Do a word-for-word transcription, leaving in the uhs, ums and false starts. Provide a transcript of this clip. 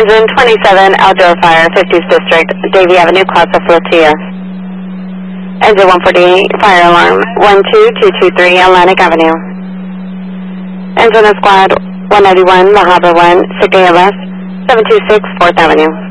Engine twenty-seven, outdoor fire, fiftieth District, Davie Avenue, Class of Flotilla. Engine one forty-eight, fire alarm, one two two two three, Atlantic Avenue. Engine Squad one ninety-one, La Habra one, Sick A L S, seven two six, fourth Avenue.